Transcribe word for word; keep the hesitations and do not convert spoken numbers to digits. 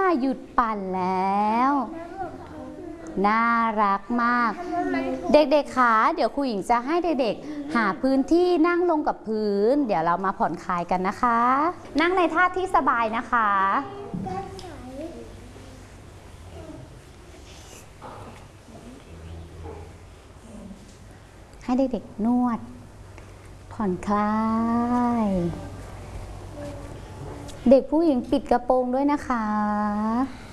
หยุดปั่นแล้วน่ารักมากเด็กๆขาเดี๋ยวครูหญิงจะให้เด็กๆหาพื้นที่นั่งลงกับพื้นเดี๋ยวเรามาผ่อนคลายกันนะคะนั่งในท่าที่สบายนะคะให้เด็กๆนวดผ่อนคลายเด็กผู้หญิงปิดกระโปรงด้วยนะคะ